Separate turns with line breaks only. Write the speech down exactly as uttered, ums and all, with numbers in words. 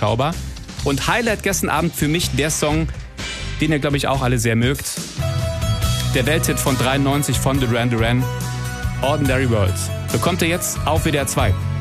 überschaubar. Und Highlight gestern Abend für mich der Song, den ihr, glaube ich, auch alle sehr mögt. Der Welthit von dreiundneunzig von Duran Duran, Ordinary World. Bekommt ihr jetzt auf W D R zwei.